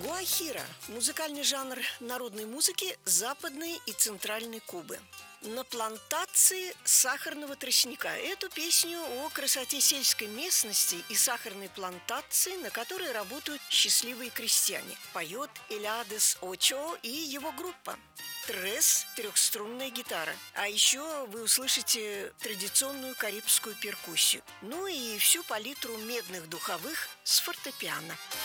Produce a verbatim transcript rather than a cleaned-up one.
Гуахира – музыкальный жанр народной музыки Западной и Центральной Кубы. На плантации сахарного тростника. Эту песню о красоте сельской местности и сахарной плантации, на которой работают счастливые крестьяне, поет Элиадес Очо и его группа. Трес – трехструнная гитара. А еще вы услышите традиционную карибскую перкуссию. Ну и всю палитру медных духовых с фортепиано.